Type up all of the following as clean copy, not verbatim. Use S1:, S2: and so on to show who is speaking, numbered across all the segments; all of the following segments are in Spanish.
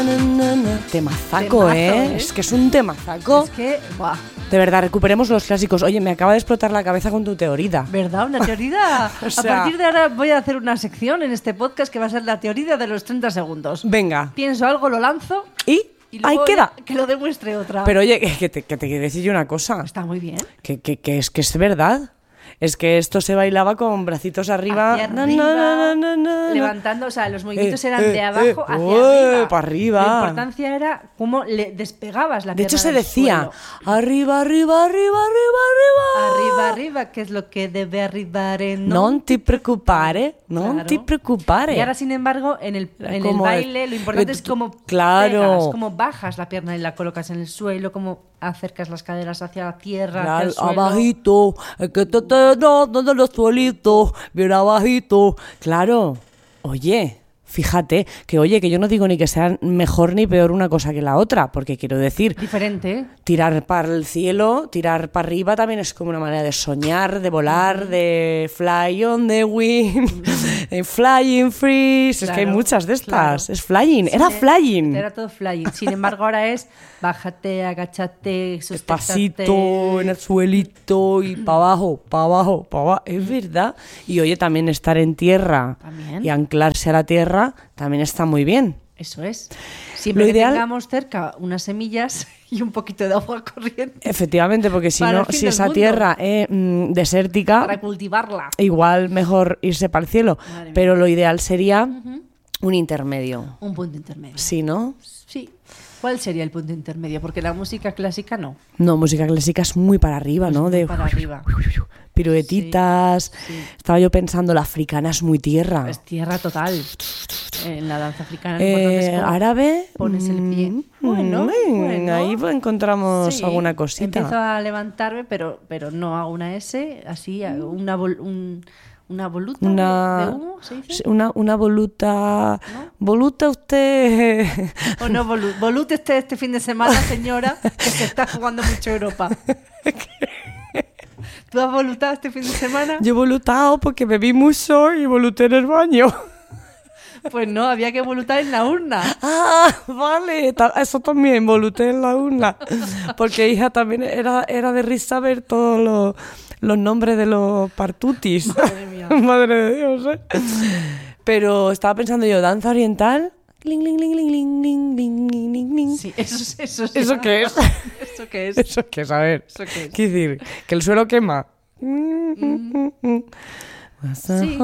S1: Temazaco, ¿eh? Es que es un temazaco.
S2: Es que, ¡buah!
S1: De verdad, recuperemos los clásicos. Oye, me acaba de explotar la cabeza con tu teoría.
S2: ¿Verdad? Una teoría.
S1: O sea,
S2: a partir de ahora voy a hacer una sección en este podcast que va a ser la teoría de los 30 segundos.
S1: Venga.
S2: Pienso algo, lo lanzo
S1: Y ahí
S2: luego
S1: queda.
S2: que lo demuestre otra.
S1: Pero oye, que te quiero decir yo una cosa.
S2: Está muy bien.
S1: Que es verdad. Es que esto se bailaba con bracitos arriba.
S2: Hacia arriba, levantando, o sea, los movimientos eran de abajo hacia arriba.
S1: Para arriba.
S2: La importancia era cómo le despegabas la
S1: De
S2: pierna
S1: hecho se
S2: del
S1: decía,
S2: suelo.
S1: arriba, arriba, arriba, arriba,
S2: Arriba, arriba, que es lo que debe arribar en...
S1: Non ti preoccupare, non
S2: Claro.
S1: ti preoccupare.
S2: Y ahora, sin embargo, en el
S1: Como
S2: baile, lo importante es cómo
S1: claro.
S2: pegas, cómo bajas la pierna y la colocas en el suelo, cómo acercas las caderas hacia la tierra, hacia
S1: Claro,
S2: el suelo.
S1: abajito, es que no, los suelitos, bien abajito. Claro, oye, fíjate, que yo no digo ni que sean mejor ni peor una cosa que la otra, porque quiero decir,
S2: Diferente, ¿eh?
S1: tirar para el cielo, tirar para arriba también es como una manera de soñar, de volar, de fly on the wind, flying free. Es que hay
S2: Claro,
S1: muchas de estas.
S2: claro.
S1: Es flying, era flying.
S2: Era todo flying. Sin embargo, ahora es bájate, agáchate,
S1: Despacito, en el suelito y para abajo, para abajo, para abajo. Es verdad. Y oye, también estar en tierra
S2: También.
S1: y anclarse a la tierra también está muy bien.
S2: Eso es. Siempre
S1: Lo
S2: que
S1: ideal-
S2: tengamos cerca unas semillas y un poquito de agua corriente
S1: Efectivamente, porque si
S2: Para
S1: no,
S2: el fin
S1: si
S2: del
S1: esa
S2: mundo.
S1: tierra es desértica,
S2: para cultivarla.
S1: igual mejor irse para el cielo.
S2: Madre mía.
S1: Pero lo ideal sería un intermedio.
S2: Un punto intermedio.
S1: ¿Sí, no?
S2: Sí. ¿Cuál sería el punto intermedio? Porque la música clásica no.
S1: No, música clásica es muy para arriba, ¿no? De
S2: Para arriba.
S1: piruetitas.
S2: Sí.
S1: Estaba yo pensando, la africana es muy tierra.
S2: Es tierra total. En la danza africana. lo importante es cómo
S1: Árabe.
S2: pones el pie. Bueno.
S1: Ahí pues encontramos
S2: Sí,
S1: alguna cosita.
S2: Empiezo a levantarme, pero no hago una S, así, hago una voluta de humo, ¿se dice?
S1: Una voluta. Voluta usted.
S2: O no, volute este fin de semana, señora, que se está jugando mucho Europa. ¿Tú has volutado este fin de semana?
S1: Yo he volutado porque bebí mucho y voluté en el baño.
S2: Pues no, había que volutar en la urna.
S1: Ah, vale. Eso también, voluté en la urna. Porque, hija, también era de risa ver todos los nombres de los partutis.
S2: Madre mía.
S1: Madre de Dios, ¿eh? Pero estaba pensando yo, danza oriental. Ling, ling, ling, ling, ling, ling, ling, ling, ling, ling.
S2: Sí, eso
S1: ¿Eso qué es?
S2: ¿Eso qué es?
S1: ¿Eso qué es? A ver.
S2: ¿Eso qué es?
S1: ¿Qué decir? ¿Que el suelo quema?
S2: Sí.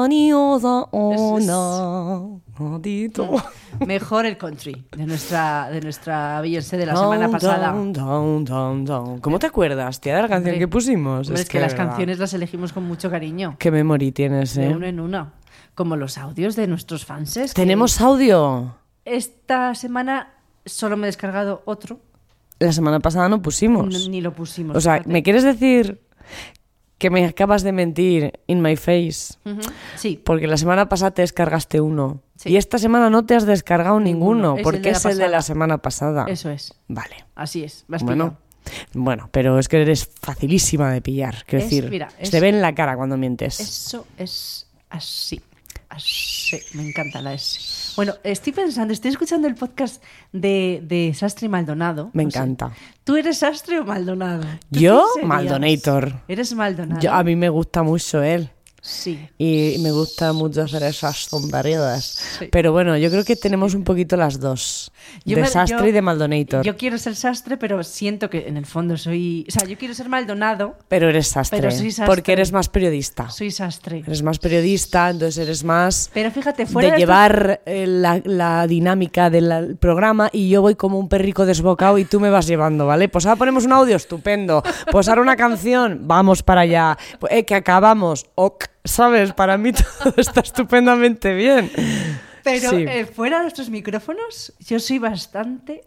S2: Mejor el country de nuestra Beyoncé de la semana pasada.
S1: ¿Cómo te acuerdas, tía, de la canción
S2: Hombre,
S1: que pusimos?
S2: Hombre, es que las
S1: verdad.
S2: canciones las elegimos con mucho cariño.
S1: Qué memoria tienes,
S2: De
S1: ¿eh?
S2: uno en uno. Como los audios de nuestros fanses.
S1: ¿Tenemos audio?
S2: Esta semana solo me he descargado otro.
S1: La semana pasada no pusimos.
S2: Ni lo pusimos.
S1: O sea,
S2: fíjate.
S1: ¿me quieres decir que me acabas de mentir in my face?
S2: Ujú. Sí.
S1: Porque la semana pasada te descargaste uno.
S2: Sí.
S1: Y esta semana no te has descargado ninguno.
S2: Es el
S1: Porque
S2: de la
S1: es el de la
S2: pasada.
S1: semana pasada.
S2: Eso es.
S1: Vale.
S2: Así es. Me has
S1: Bueno,
S2: pillado.
S1: pero es que eres facilísima de pillar. Quiero
S2: Es-
S1: decir,
S2: mira, es-
S1: te ve en la cara cuando mientes.
S2: Eso es así. Así. Me encanta la S. Bueno, estoy escuchando el podcast de Sastre y Maldonado.
S1: Me
S2: No sé.
S1: encanta.
S2: ¿Tú eres Sastre o Maldonado? ¿Tú
S1: Yo,
S2: quién serías?
S1: Maldonator.
S2: ¿Eres Maldonado?
S1: A mí me gusta mucho él.
S2: Sí.
S1: Y me gusta mucho hacer esas tonterías.
S2: Sí.
S1: Pero bueno, yo creo que tenemos un poquito las dos. De Sastre y de Maldonator.
S2: Yo quiero ser Sastre, pero siento que en el fondo soy... O sea, yo quiero ser Maldonado,
S1: Pero eres sastre.
S2: Pero soy sastre.
S1: Porque eres más periodista.
S2: soy Sastre.
S1: Eres más periodista, entonces eres más
S2: Pero fíjate, fuera
S1: de
S2: de
S1: llevar la dinámica del programa y yo voy como un perrico desbocado y tú me vas llevando, ¿vale? Pues ahora ponemos un audio, estupendo. Pues ahora una canción, vamos para allá. Que acabamos, ok, ¿sabes? Para mí todo está estupendamente bien.
S2: Pero
S1: Sí.
S2: fuera de nuestros micrófonos, yo soy bastante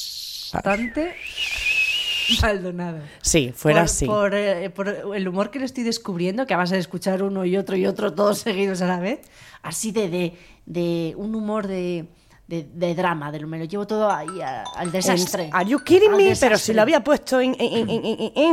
S2: Maldonado.
S1: Sí, fuera así.
S2: Por el humor que le estoy descubriendo, que vas a escuchar uno y otro todos seguidos a la vez, así de un humor de drama, me lo llevo todo ahí al desastre.
S1: Are you kidding
S2: Al
S1: me?
S2: desastre.
S1: Pero si lo había puesto en.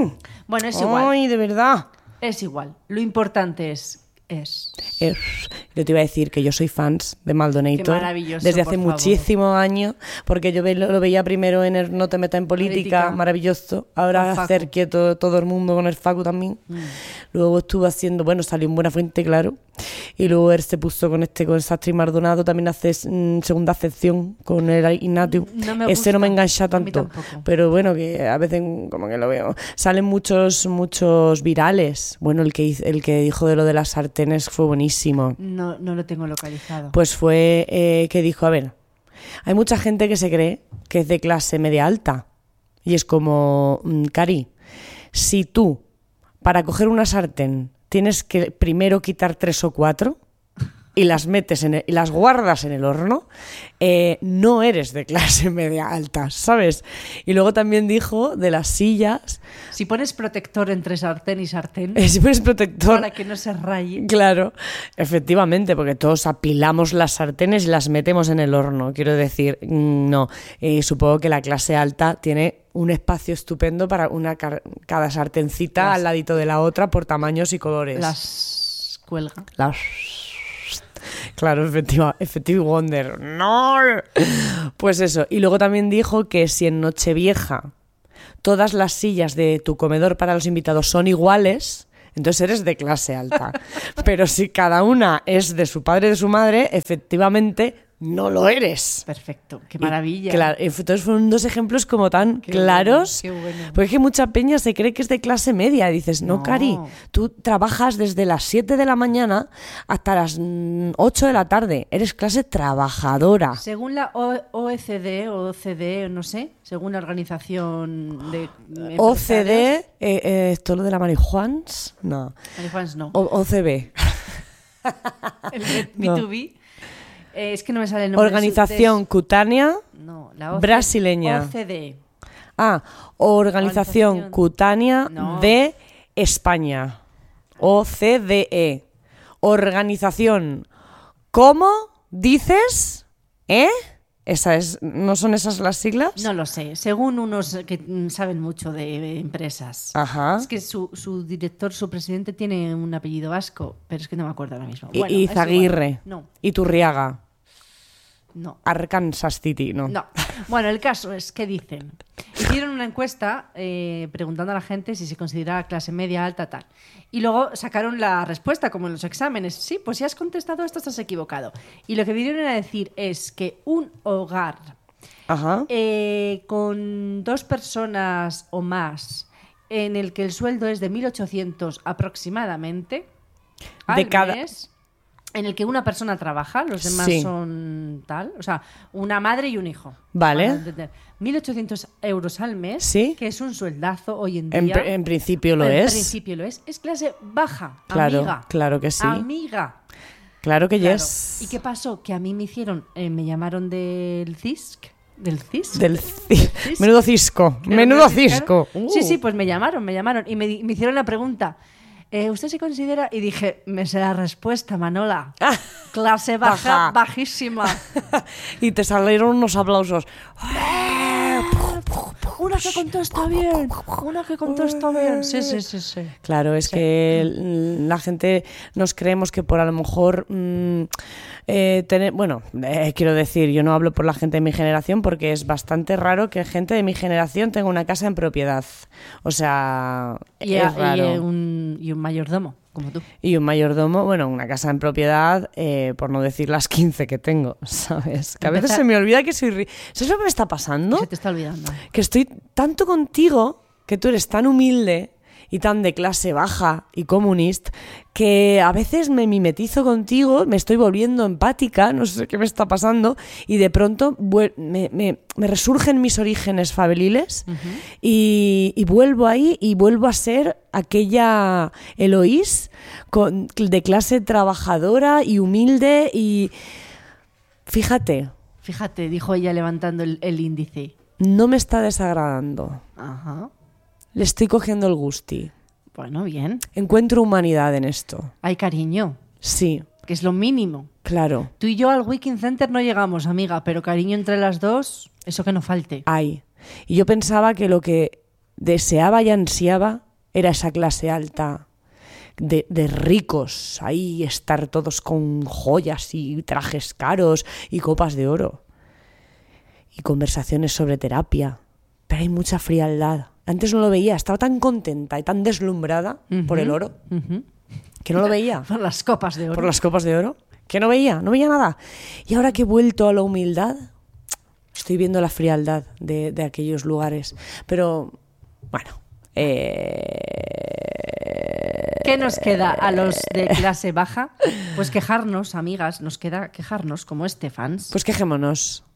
S2: Bueno, es igual.
S1: Ay, de verdad.
S2: Es igual. Lo importante es.
S1: Es Yo te iba a decir que yo soy fans de Maldonator
S2: Qué maravilloso,
S1: desde hace
S2: por favor.
S1: muchísimos años, porque yo lo veía primero en el No te metas en política, maravilloso. Ahora
S2: Con Facu.
S1: hacer quieto todo el mundo con el Facu también. Luego estuvo haciendo, bueno, salió en Buena Fuente, claro. Y luego él se puso con Sastre y Maldonado, también hace segunda acepción con el Ignatius.
S2: No me
S1: Ese no me
S2: gusta,
S1: engancha
S2: a mí
S1: tanto,
S2: tampoco.
S1: pero bueno, que a veces como que lo veo. Salen muchos virales. Bueno, el que dijo de lo de las sartenes fue buenísimo.
S2: No lo tengo localizado.
S1: Pues fue que dijo, a ver, hay mucha gente que se cree que es de clase media alta. Y es como, Cari, si tú, para coger una sartén, tienes que primero quitar 3 o 4 y las metes y las guardas en el horno, no eres de clase media alta, ¿sabes? Y luego también dijo de las sillas.
S2: Si pones protector entre sartén y sartén,
S1: Si pones protector.
S2: para que no se raye.
S1: Claro, efectivamente, porque todos apilamos las sartenes y las metemos en el horno. Quiero decir, no. Supongo que la clase alta tiene un espacio estupendo para cada sartencita al ladito de la otra por tamaños y colores.
S2: Las cuelga.
S1: Claro, Effective Wonder. ¡No! Pues eso. Y luego también dijo que si en Nochevieja todas las sillas de tu comedor para los invitados son iguales, entonces eres de clase alta. Pero si cada una es de su padre y de su madre, efectivamente no lo eres.
S2: Perfecto, qué maravilla.
S1: Claro, entonces fueron 2 ejemplos como tan claros.
S2: Bueno, qué bueno.
S1: Porque es que mucha peña se cree que es de clase media. Y dices, no, Cari, tú trabajas desde las 7 de la mañana hasta las 8 de la tarde. Eres clase trabajadora.
S2: Según la OECD o OCDE, no sé, según la organización de
S1: OCDE, ¿esto lo de la marihuana? No.
S2: Marihuanas no.
S1: OCB.
S2: El
S1: No.
S2: B2B. Es que no me sale el nombre.
S1: Organización Cutánea
S2: No, la
S1: Brasileña.
S2: OCDE.
S1: Organización Cutánea
S2: No.
S1: de España. OCDE. Organización. ¿Cómo dices? ¿No son esas las siglas?
S2: No lo sé, según unos que saben mucho de empresas.
S1: Ajá.
S2: Es que su director, su presidente tiene un apellido vasco, pero es que no me acuerdo ahora mismo.
S1: Y
S2: Bueno, es
S1: Izaguirre.
S2: igual. No,
S1: Iturriaga.
S2: no.
S1: Arkansas City, ¿no?
S2: No. Bueno, el caso es que dicen. Hicieron una encuesta preguntando a la gente si se consideraba clase media, alta, tal. Y luego sacaron la respuesta, como en los exámenes. Sí, pues si has contestado esto, estás equivocado. Y lo que vinieron a decir es que un hogar
S1: Ajá.
S2: con 2 personas o más, en el que el sueldo es de 1.800 aproximadamente al mes, en el que una persona trabaja, los demás
S1: Sí.
S2: son tal, o sea, una madre y un hijo.
S1: Vale.
S2: Para entender. 1.800 euros al mes,
S1: Sí.
S2: que es un sueldazo hoy en día.
S1: En principio lo
S2: En
S1: es.
S2: principio lo es. Es clase baja,
S1: Claro,
S2: amiga.
S1: claro que sí.
S2: Amiga.
S1: Claro que
S2: Claro.
S1: yes.
S2: ¿Y qué pasó? Que a mí me hicieron, me llamaron del CISC. ¿Del CISC?
S1: Menudo cisco.
S2: Claro,
S1: Menudo
S2: sí, claro.
S1: cisco.
S2: Sí, sí, pues me llamaron y me hicieron la pregunta. ¿Usted se considera? Y dije, me sé la respuesta, Manola. Clase baja,
S1: Baja.
S2: bajísima.
S1: Y te salieron unos aplausos.
S2: Una que contesta bien, una que contesta bien. Sí, sí, sí, sí.
S1: Claro, es que la gente nos creemos que por a lo mejor quiero decir, yo no hablo por la gente de mi generación porque es bastante raro que gente de mi generación tenga una casa en propiedad. O sea, es raro.
S2: Y un mayordomo, como tú.
S1: Y un mayordomo, bueno, una casa en propiedad, por no decir las 15 que tengo, ¿sabes? Que a veces se me olvida que soy... ¿Sabes lo que me está pasando?
S2: Se te está olvidando.
S1: Que estoy tanto contigo, que tú eres tan humilde y tan de clase baja y comunista, que a veces me mimetizo contigo, me estoy volviendo empática, no sé qué me está pasando, y de pronto me resurgen mis orígenes faveliles y vuelvo ahí y vuelvo a ser aquella Eloís de clase trabajadora y humilde y... Fíjate,
S2: dijo ella levantando el índice.
S1: no me está desagradando.
S2: Ajá.
S1: Le estoy cogiendo el gusti.
S2: Bueno, bien.
S1: Encuentro humanidad en esto.
S2: Hay cariño,
S1: Sí,
S2: que es lo mínimo.
S1: claro,
S2: Tú y yo al Weekend Center no llegamos, amiga, pero cariño entre las dos, eso que no falte.
S1: hay. Y yo pensaba que lo que deseaba y ansiaba era esa clase alta. de ricos, ahí estar todos con joyas y trajes caros y copas de oro. Y conversaciones sobre terapia. Pero hay mucha frialdad. Antes no lo veía, estaba tan contenta y tan deslumbrada por el oro que no lo veía.
S2: Por las copas de oro.
S1: Por las copas de oro, que no veía nada. Y ahora que he vuelto a la humildad, estoy viendo la frialdad de aquellos lugares. Pero, bueno...
S2: ¿Qué nos queda a los de clase baja? Pues quejarnos, amigas, nos queda quejarnos como Estefans.
S1: Pues quejémonos.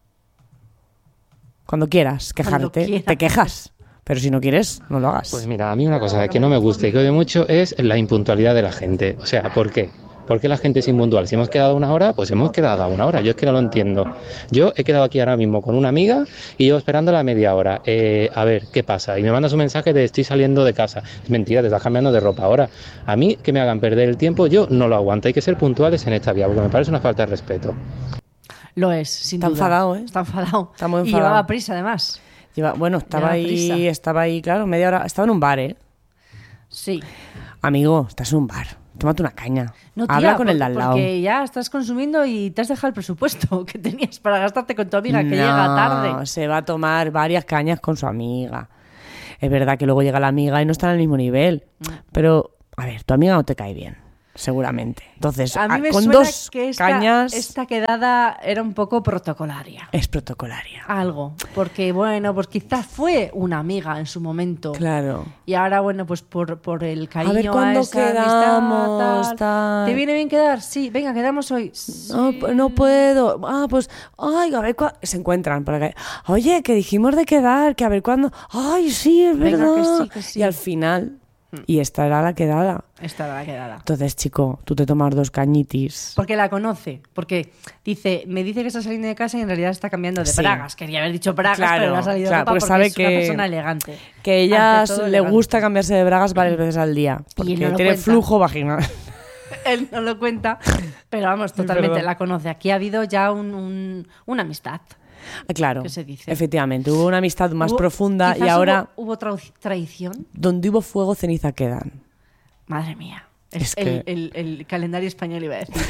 S1: Cuando quieras quejarte,
S2: quieras.
S1: te quejas. Pero si no quieres, no lo hagas.
S3: Pues mira, a mí una cosa que no me gusta y que odio mucho es la impuntualidad de la gente. O sea, ¿por qué? ¿Por qué la gente es impuntual? Si hemos quedado 1 hora, pues hemos quedado a 1 hora. Yo es que no lo entiendo. Yo he quedado aquí ahora mismo con una amiga y llevo esperándola media hora. A ver, ¿qué pasa? Y me mandas un mensaje de estoy saliendo de casa. Es mentira, te estás cambiando de ropa ahora. A mí, que me hagan perder el tiempo, yo no lo aguanto. Hay que ser puntuales en esta vida, porque me parece una falta de respeto.
S2: Lo es, sin
S1: Está
S2: duda.
S1: enfadado, ¿eh?
S2: Está enfadado.
S1: Está muy
S2: Y
S1: enfadado.
S2: llevaba prisa, además.
S1: Bueno, estaba ahí, claro, media hora. Estaba en un bar, ¿eh?
S2: Sí.
S1: Amigo, estás en un bar. Tómate una caña.
S2: No, tía,
S1: Habla con el de al lado.
S2: Porque ya estás consumiendo y te has dejado el presupuesto que tenías para gastarte con tu amiga que llega tarde.
S1: Se va a tomar varias cañas con su amiga. Es verdad que luego llega la amiga y no están al mismo nivel. Pero, a ver, tu amiga no te cae bien, seguramente. Entonces,
S2: A mí me
S1: con
S2: suena
S1: 2
S2: que
S1: cañas
S2: esta quedada era un poco protocolaria.
S1: es protocolaria.
S2: Algo. Porque, bueno, pues quizás fue una amiga en su momento.
S1: Claro.
S2: Y ahora, bueno, pues por el cariño
S1: A ver cuándo
S2: esa
S1: quedamos,
S2: amistad,
S1: tal.
S2: ¿Te viene bien quedar? Sí, venga, quedamos hoy. Sí.
S1: No puedo. Pues, ay, a ver cuándo. Se encuentran por acá. Oye, que dijimos de quedar, que a ver cuándo. Ay, sí, es
S2: Venga,
S1: verdad.
S2: que sí.
S1: Y al final, y esta era la quedada.
S2: Esta era la quedada.
S1: Entonces, chico, tú te tomas 2 cañitis.
S2: Porque la conoce, porque me dice que está saliendo de casa y en realidad está cambiando de
S1: Sí.
S2: bragas. Quería haber dicho bragas,
S1: Claro,
S2: pero le ha salido
S1: claro,
S2: ropa
S1: porque
S2: porque
S1: sabe
S2: es una
S1: que-
S2: persona elegante.
S1: Que a ella
S2: Ante todo,
S1: le
S2: elegante.
S1: gusta cambiarse de bragas varias veces al día. Porque
S2: él no lo
S1: tiene
S2: cuenta.
S1: flujo vaginal.
S2: Él no lo cuenta, pero vamos, totalmente
S1: verdad.
S2: la conoce. Aquí ha habido ya una amistad.
S1: Claro,
S2: ¿Qué se dice?
S1: efectivamente. Hubo una amistad más
S2: Hubo-
S1: profunda y
S2: quizás
S1: ahora,
S2: hubo traición.
S1: donde hubo fuego, ceniza quedan.
S2: Madre mía.
S1: Es que-
S2: El calendario español iba a decir.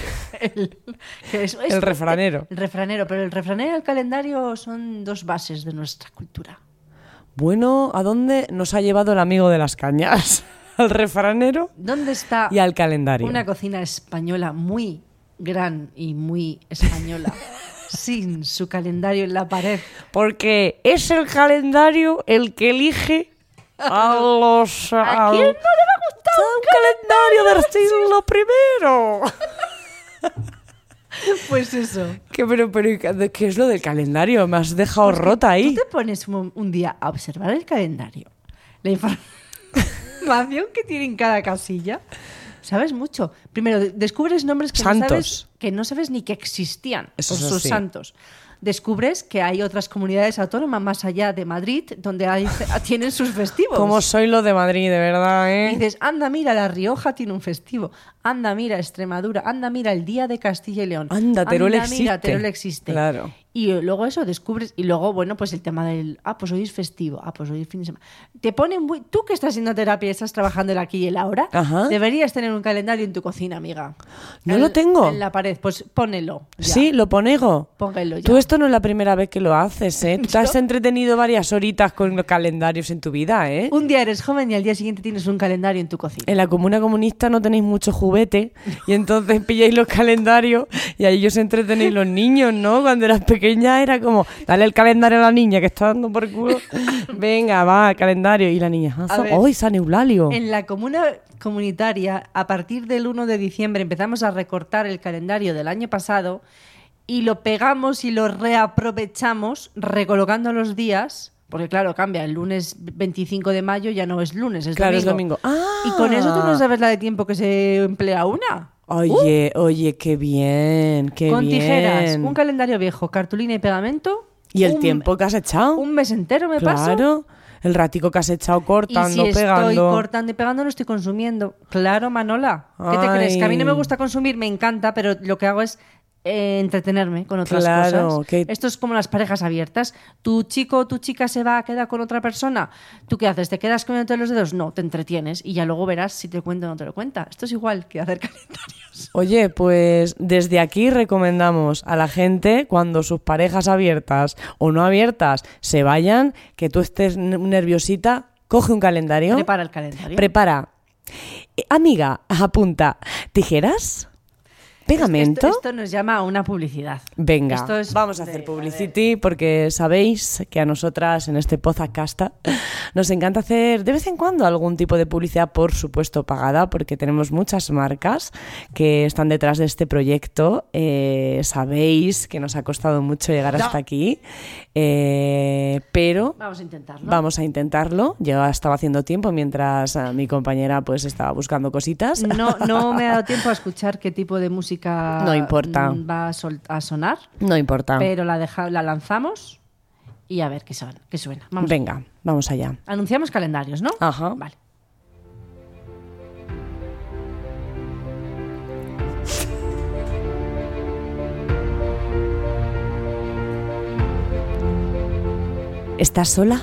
S1: El refranero.
S2: El refranero, pero el refranero y el calendario son 2 bases de nuestra cultura.
S1: Bueno, ¿a dónde nos ha llevado el amigo de las cañas? Al refranero
S2: ¿Dónde está
S1: y al calendario.
S2: una cocina española muy gran y muy española sin su calendario en la pared?
S1: Porque es el calendario el que elige a los...
S2: ¿A quién no le va a gustar
S1: un calendario del siglo primero?
S2: Pues eso.
S1: Pero, ¿qué es lo del calendario? Me has dejado rota ahí.
S2: Tú te pones un día a observar el calendario, la información que tiene en cada casilla. Sabes mucho. Primero, descubres nombres
S1: Santos.
S2: que no sabes ni que existían
S1: Eso
S2: por
S1: es
S2: sus
S1: así.
S2: santos. Descubres que hay otras comunidades autónomas más allá de Madrid donde tienen sus festivos.
S1: Como soy lo de Madrid, de verdad,
S2: Y
S1: ¿eh?
S2: dices, anda, mira, La Rioja tiene un festivo. Anda, mira, Extremadura. Anda, mira, el Día de Castilla y León.
S1: Anda, Teruel
S2: Mira,
S1: existe.
S2: Teruel existe.
S1: Claro.
S2: Y luego eso descubres. Y luego, bueno, pues el tema del. Pues hoy es festivo. Pues hoy es fin de semana. Te ponen muy. Tú que estás haciendo terapia y estás trabajando el aquí y el ahora,
S1: Ajá.
S2: deberías tener un calendario en tu cocina, amiga.
S1: ¿No lo tengo?
S2: En la pared. Pues pónelo. ya.
S1: Sí, lo ponego.
S2: Póngalo ya.
S1: Tú esto no es la primera vez que lo haces, ¿eh? Tú te has entretenido varias horitas con los calendarios en tu vida, ¿eh?
S2: Un día eres joven y al día siguiente tienes un calendario en tu cocina.
S1: En la comuna comunista no tenéis mucho juguete y entonces pilláis los calendarios y ahí os entretenéis los niños, ¿no? Cuando eras pequeña era como, dale el calendario a la niña que está dando por culo. Venga, va, calendario. Y la niña,
S2: A ver,
S1: ¡ay, San Eulalio!
S2: En la comuna comunitaria, a partir del 1 de diciembre empezamos a recortar el calendario del año pasado y lo pegamos y lo reaprovechamos recolocando los días, porque claro, cambia, el lunes 25 de mayo ya no es lunes, es
S1: Claro,
S2: domingo.
S1: es domingo. ¡Ah!
S2: Y con eso tú no sabes la de tiempo que se emplea una.
S1: Oye, qué bien, qué
S2: Con
S1: bien.
S2: tijeras, un calendario viejo, cartulina y pegamento.
S1: ¿Y el
S2: un-
S1: tiempo que has echado?
S2: Un mes entero me paso.
S1: Claro, el ratico que has echado cortando,
S2: Y si estoy
S1: pegando.
S2: cortando y pegando, no estoy consumiendo. Claro, Manola. ¿Qué te
S1: Ay.
S2: crees? Que a mí no me gusta consumir, me encanta, pero lo que hago es entretenerme con otras
S1: Claro,
S2: cosas.
S1: que-
S2: Esto es como las parejas abiertas. Tu chico o tu chica se va a quedar con otra persona. ¿Tú qué haces? ¿Te quedas comiéndote los dedos? No, te entretienes y ya luego verás si te cuenta o no te lo cuenta. Esto es igual que hacer calendarios.
S1: Oye, pues desde aquí recomendamos a la gente, cuando sus parejas abiertas o no abiertas se vayan, que tú estés nerviosita, coge un calendario.
S2: Prepara el calendario.
S1: Prepara. Amiga, apunta. ¿Tijeras? ¿Pegamento?
S2: Esto nos llama a una publicidad.
S1: Venga,
S2: Esto es
S1: vamos a
S2: de-
S1: hacer publicity porque sabéis que a nosotras en este podcast nos encanta hacer de vez en cuando algún tipo de publicidad, por supuesto pagada, porque tenemos muchas marcas que están detrás de este proyecto. Sabéis que nos ha costado mucho llegar hasta aquí, pero
S2: Vamos a intentarlo.
S1: vamos a intentarlo. Yo estaba haciendo tiempo mientras mi compañera pues estaba buscando cositas.
S2: No me ha dado tiempo a escuchar qué tipo de música
S1: No importa.
S2: va a sonar,
S1: No importa.
S2: pero la lanzamos y a ver qué suena. Vamos.
S1: Venga, vamos allá.
S2: Anunciamos calendarios, ¿no?
S1: Ajá.
S2: Vale.
S1: ¿Estás sola?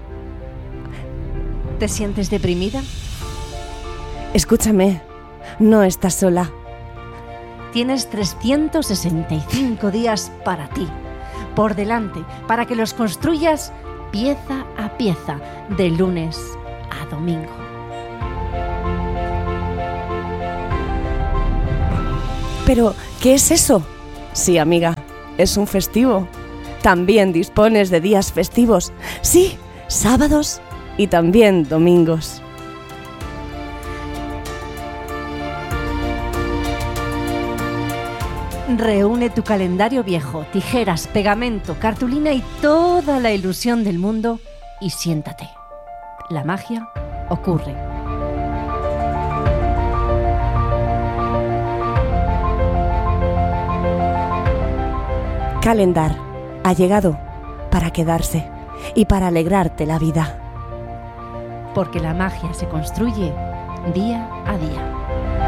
S2: ¿Te sientes deprimida?
S1: Escúchame, no estás sola.
S2: Tienes 365 días para ti, por delante, para que los construyas pieza a pieza, de lunes a domingo.
S1: ¿Pero qué es eso? Sí, amiga, es un festivo. También dispones de días festivos. Sí, sábados y también domingos.
S2: Reúne tu calendario viejo, tijeras, pegamento, cartulina y toda la ilusión del mundo y siéntate. La magia ocurre.
S1: Calendar ha llegado para quedarse y para alegrarte la vida.
S2: Porque la magia se construye día a día.